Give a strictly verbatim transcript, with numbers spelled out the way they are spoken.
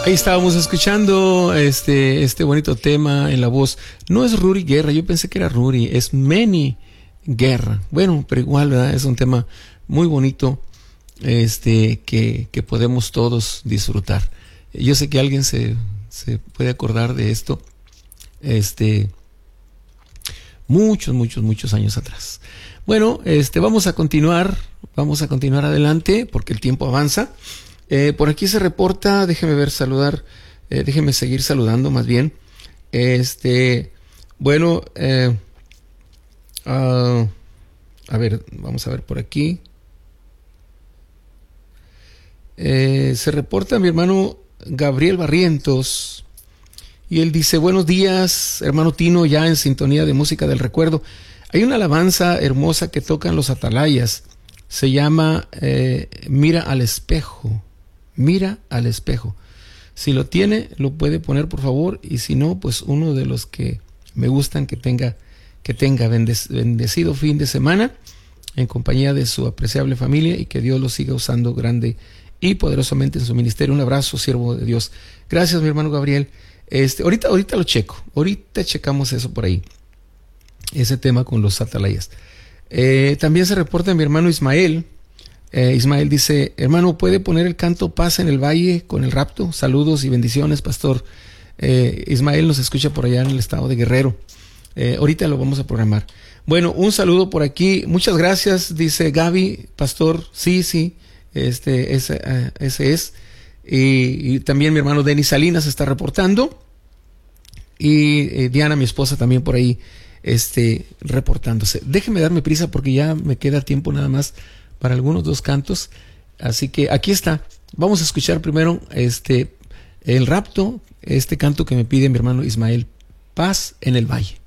Ahí estábamos escuchando este, este bonito tema en la voz. No es Ruri Guerra, yo pensé que era Ruri, es Meni Guerra. Bueno, pero igual, ¿verdad? Es un tema muy bonito este, que, que podemos todos disfrutar. Yo sé que alguien se, se puede acordar de esto este, muchos, muchos, muchos años atrás. Bueno, este, vamos a continuar, vamos a continuar adelante porque el tiempo avanza. Eh, por aquí se reporta, déjeme ver, saludar, eh, déjeme seguir saludando más bien. Este, bueno, eh, uh, a ver, vamos a ver por aquí. Eh, se reporta mi hermano Gabriel Barrientos y él dice: buenos días, hermano Tino, ya en sintonía de música del recuerdo. Hay una alabanza hermosa que tocan los atalayas. Se llama eh, Mira al espejo. Mira al espejo. Si lo tiene, lo puede poner, por favor. Y si no, pues uno de los que me gustan que tenga, que tenga bendecido fin de semana en compañía de su apreciable familia y que Dios lo siga usando grande y poderosamente en su ministerio. Un abrazo, siervo de Dios. Gracias, mi hermano Gabriel. Este, ahorita, ahorita lo checo. Ahorita checamos eso por ahí. Ese tema con los atalayas. Eh, también se reporta mi hermano Ismael. Eh, Ismael dice: hermano, ¿puede poner el canto Paz en el Valle con el rapto? Saludos y bendiciones, pastor. Eh, Ismael nos escucha por allá en el estado de Guerrero. Eh, ahorita lo vamos a programar. Bueno, un saludo por aquí. Muchas gracias, dice Gaby, pastor. Sí, sí, este, ese, uh, ese es. Y, y también mi hermano Denis Salinas está reportando. Y eh, Diana, mi esposa, también por ahí este, reportándose. Déjeme darme prisa porque ya me queda tiempo nada más para algunos dos cantos, así que aquí está. Vamos a escuchar primero este el rapto, este canto que me pide mi hermano Ismael, Paz en el Valle.